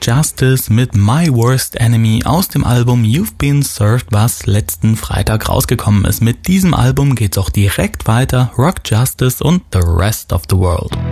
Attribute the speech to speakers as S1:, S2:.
S1: Justice mit My Worst Enemy aus dem Album You've Been Served, was letzten Freitag rausgekommen ist. Mit diesem Album geht's auch direkt weiter. Rock Justice und The Rest of the World.